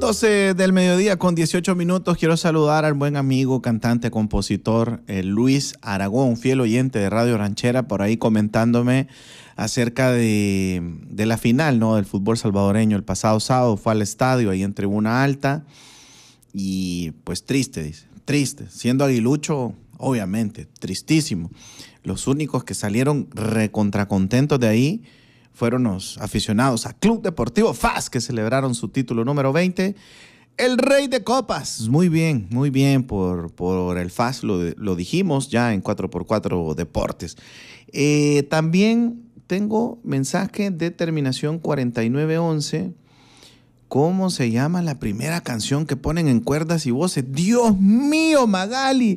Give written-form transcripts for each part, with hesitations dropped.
12 del mediodía con 18 minutos. Quiero saludar al buen amigo, cantante, compositor Luis Aragón, fiel oyente de Radio Ranchera, por ahí comentándome acerca de la final, ¿no?, del fútbol salvadoreño. El pasado sábado fue al estadio, ahí en Tribuna Alta, y pues triste, dice, triste. Siendo aguilucho, obviamente, tristísimo. Los únicos que salieron recontracontentos de ahí fueron los aficionados a Club Deportivo FAS, que celebraron su título número 20, el Rey de Copas. Muy bien por el FAS, lo dijimos ya en 4x4 Deportes. También tengo mensaje de terminación 4911. ¿Cómo se llama la primera canción que ponen en cuerdas y voces? ¡Dios mío, Magali!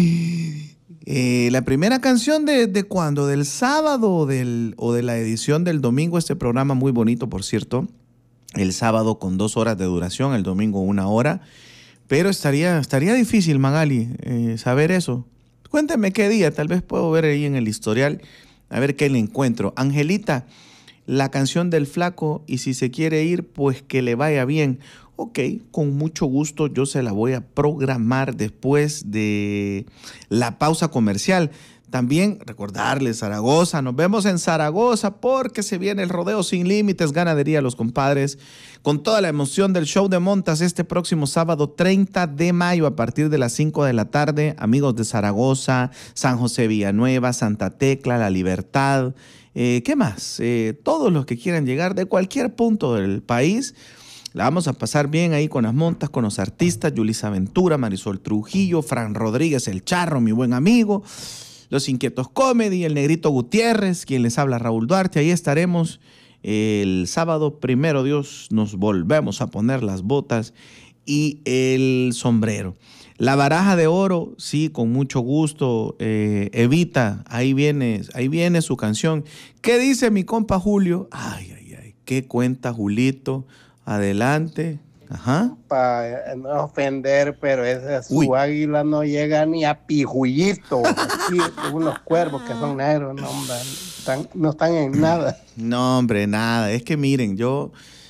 La primera canción de ¿cuándo? ¿Del sábado o de la edición del domingo? Este programa muy bonito, por cierto. El sábado con 2 horas de duración, el domingo 1 hora. Pero estaría difícil, Magali, saber eso. Cuéntame qué día, tal vez puedo ver ahí en el historial, a ver qué le encuentro. Angelita, la canción del Flaco, y si se quiere ir, pues que le vaya bien. Ok, con mucho gusto yo se la voy a programar después de la pausa comercial. También recordarles, Zaragoza, nos vemos en Zaragoza porque se viene el Rodeo Sin Límites, Ganadería Los Compadres, con toda la emoción del show de montas este próximo sábado 30 de mayo a partir de las 5 de la tarde. Amigos de Zaragoza, San José Villanueva, Santa Tecla, La Libertad, ¿qué más? Todos los que quieran llegar de cualquier punto del país. La vamos a pasar bien ahí con las montas, con los artistas, Yulisa Ventura, Marisol Trujillo, Fran Rodríguez, El Charro, mi buen amigo, Los Inquietos Comedy, el Negrito Gutiérrez, quien les habla, Raúl Duarte. Ahí estaremos el sábado, primero Dios, nos volvemos a poner las botas y el sombrero. La baraja de oro, sí, con mucho gusto. Evita, ahí viene su canción. ¿Qué dice mi compa Julio? Ay, ¿qué cuenta Julito? Adelante. Ajá. Para no ofender, pero su águila no llega ni a pijullito. Aquí unos cuervos que son negros, no, hombre, no están en nada. No, hombre, nada. Es que miren, yo,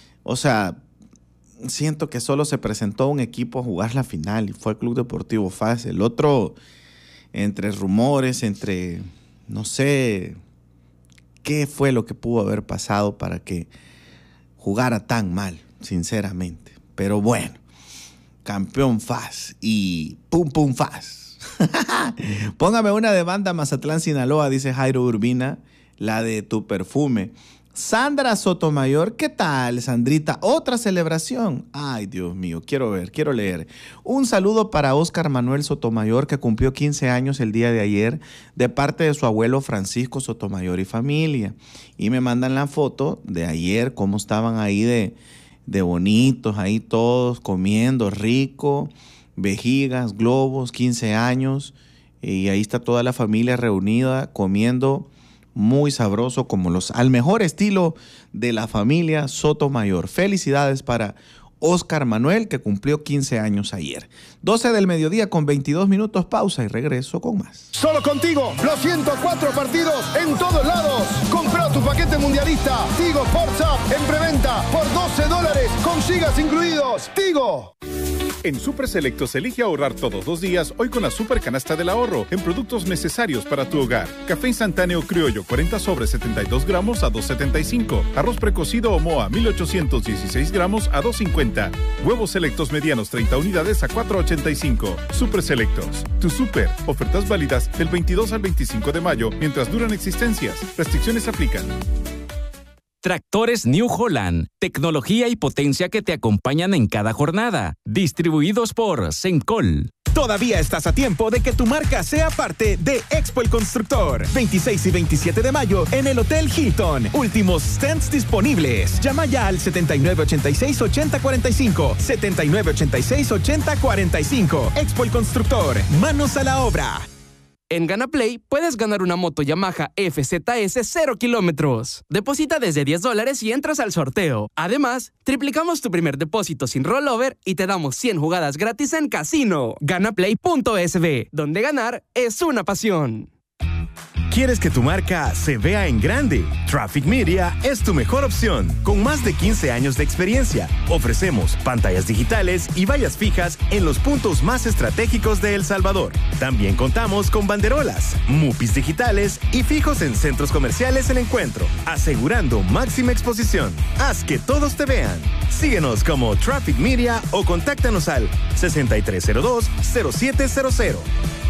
siento que solo se presentó un equipo a jugar la final y fue el Club Deportivo FAS. El otro, entre rumores, no sé qué fue lo que pudo haber pasado para que jugara tan mal, sinceramente. Pero bueno, campeón FAS y pum pum FAS. Póngame una de banda Mazatlán, Sinaloa, dice Jairo Urbina, la de Tu Perfume. Sandra Sotomayor, ¿qué tal, Sandrita? Otra celebración. Ay, Dios mío, quiero leer. Un saludo para Óscar Manuel Sotomayor, que cumplió 15 años el día de ayer, de parte de su abuelo Francisco Sotomayor y familia. Y me mandan la foto de ayer, cómo estaban ahí de bonitos, ahí todos comiendo rico, vejigas, globos, 15 años. Y ahí está toda la familia reunida comiendo muy sabroso, al mejor estilo de la familia Sotomayor. Felicidades para Óscar Manuel, que cumplió 15 años ayer. 12 del mediodía con 22 minutos, pausa y regreso con más. Solo contigo, los 104 partidos en todos lados. Compra tu paquete mundialista Tigo Sports en preventa por $12, con gigas incluidos. Tigo. En Super Selectos elige ahorrar todos los días hoy con la Super Canasta del Ahorro en productos necesarios para tu hogar. Café instantáneo criollo 40 sobres 72 gramos a $2.75. Arroz precocido Omoa 1816 gramos a $2.50. Huevos selectos medianos 30 unidades a $4.85. Super Selectos. Tu super. Ofertas válidas del 22 al 25 de mayo mientras duran existencias. Restricciones aplican. Tractores New Holland, tecnología y potencia que te acompañan en cada jornada. Distribuidos por Sencol. Todavía estás a tiempo de que tu marca sea parte de Expo El Constructor. 26 y 27 de mayo en el Hotel Hilton. Últimos stands disponibles. Llama ya al 7986-8045. 7986-8045. Expo El Constructor. Manos a la obra. En GanaPlay puedes ganar una moto Yamaha FZS 0 kilómetros. Deposita desde $10 y entras al sorteo. Además, triplicamos tu primer depósito sin rollover y te damos 100 jugadas gratis en casino. GanaPlay.sb, donde ganar es una pasión. ¿Quieres que tu marca se vea en grande? Traffic Media es tu mejor opción. Con más de 15 años de experiencia, ofrecemos pantallas digitales y vallas fijas en los puntos más estratégicos de El Salvador. También contamos con banderolas, mupis digitales y fijos en centros comerciales El Encuentro, asegurando máxima exposición. Haz que todos te vean. Síguenos como Traffic Media o contáctanos al 6302-0700.